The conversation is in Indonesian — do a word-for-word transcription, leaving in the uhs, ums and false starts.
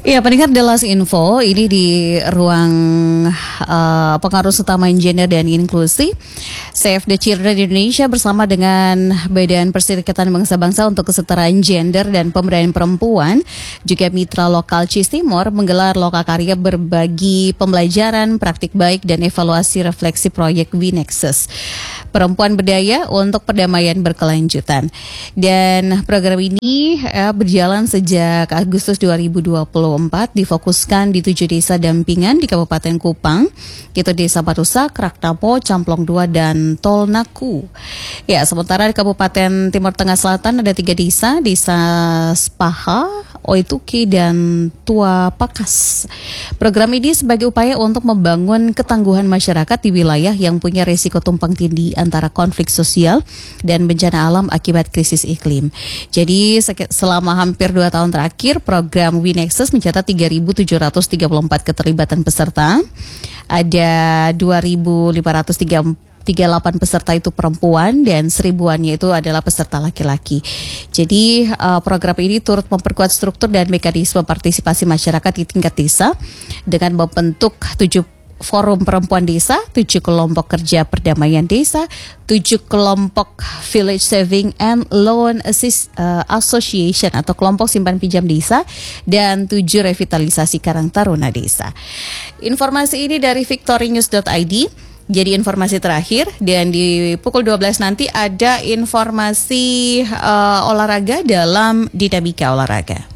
Iya, pendengar The Last Info ini di ruang uh, pengaruh utama gender dan inklusi Save the Children Indonesia bersama dengan Badan Perserikatan Bangsa-Bangsa untuk Kesetaraan Gender dan Pemberdayaan Perempuan juga mitra lokal C I S Timor menggelar lokakarya berbagi pembelajaran, praktik baik dan evaluasi refleksi proyek WeNexus Perempuan Berdaya untuk Perdamaian Berkelanjutan. Dan program ini eh, berjalan sejak Agustus dua ribu dua puluh empat, difokuskan di tujuh desa dampingan di Kabupaten Kupang, yaitu Desa Batusa, Kraktamo, Camplong dua, dan Tolnaku. Ya, sementara di Kabupaten Timur Tengah Selatan ada tiga desa, Desa Spaha, Oituki, dan Tua Pakas. Program ini sebagai upaya untuk membangun ketangguhan masyarakat di wilayah yang punya risiko tumpang tindih antara konflik sosial dan bencana alam akibat krisis iklim. Jadi selama hampir dua tahun terakhir, program WeNexus mencatat tiga ribu tujuh ratus tiga puluh empat keterlibatan peserta. Ada dua ribu lima ratus tiga puluh delapan peserta itu perempuan dan seribuannya itu adalah peserta laki-laki. Jadi uh, program ini turut memperkuat struktur dan mekanisme partisipasi masyarakat di tingkat desa dengan membentuk tujuh forum perempuan desa, tujuh kelompok kerja perdamaian desa, tujuh kelompok village saving and loan assist, uh, association atau kelompok simpan pinjam desa, dan tujuh revitalisasi Karang Taruna desa. Informasi ini dari victorynews dot i d. Jadi informasi terakhir, dan di pukul dua belas nanti ada informasi uh, olahraga dalam Dinamika Olahraga.